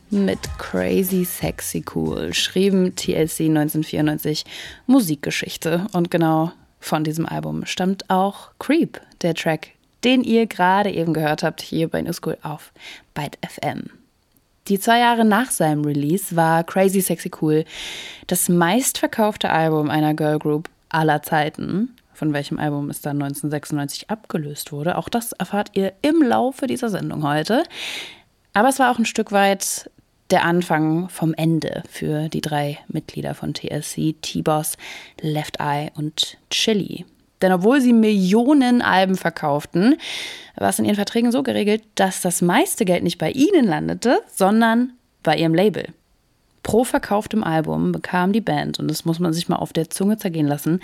Mit Crazy Sexy Cool schrieben TLC 1994 Musikgeschichte. Und genau von diesem Album stammt auch Creep, der Track, den ihr gerade eben gehört habt, hier bei New School auf Byte FM. Die 2 Jahre nach seinem Release war Crazy Sexy Cool das meistverkaufte Album einer Girlgroup aller Zeiten, von welchem Album es dann 1996 abgelöst wurde. Auch das erfahrt ihr im Laufe dieser Sendung heute. Aber es war auch ein Stück weit der Anfang vom Ende für die 3 Mitglieder von TLC, T-Boz, Left Eye und Chili. Denn obwohl sie Millionen Alben verkauften, war es in ihren Verträgen so geregelt, dass das meiste Geld nicht bei ihnen landete, sondern bei ihrem Label. Pro verkauftem Album bekam die Band, und das muss man sich mal auf der Zunge zergehen lassen,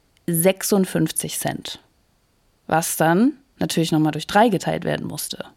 56 Cent. Was dann natürlich nochmal durch 3 geteilt werden musste.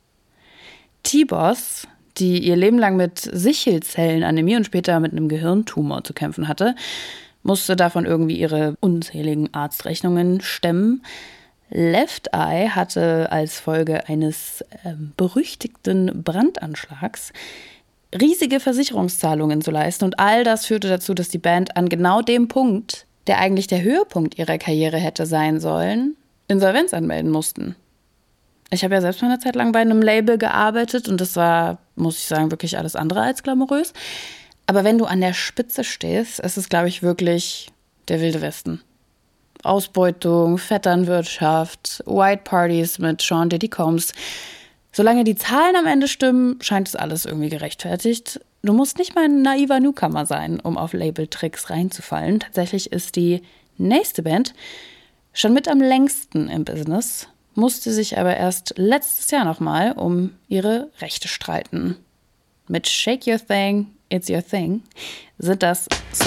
T-Boz, die ihr Leben lang mit Sichelzellenanämie und später mit einem Gehirntumor zu kämpfen hatte, musste davon irgendwie ihre unzähligen Arztrechnungen stemmen. Left Eye hatte als Folge eines berüchtigten Brandanschlags riesige Versicherungszahlungen zu leisten. Und all das führte dazu, dass die Band an genau dem Punkt, der eigentlich der Höhepunkt ihrer Karriere hätte sein sollen, Insolvenz anmelden mussten. Ich habe ja selbst mal eine Zeit lang bei einem Label gearbeitet und das war, muss ich sagen, wirklich alles andere als glamourös. Aber wenn du an der Spitze stehst, ist es, glaube ich, wirklich der wilde Westen. Ausbeutung, Vetternwirtschaft, White Parties mit Sean Diddy Combs. Solange die Zahlen am Ende stimmen, scheint es alles irgendwie gerechtfertigt. Du musst nicht mal ein naiver Newcomer sein, um auf Labeltricks reinzufallen. Tatsächlich ist die nächste Band schon mit am längsten im Business, musste sich aber erst letztes Jahr nochmal um ihre Rechte streiten. Mit Shake Your Thing, It's Your Thing sind das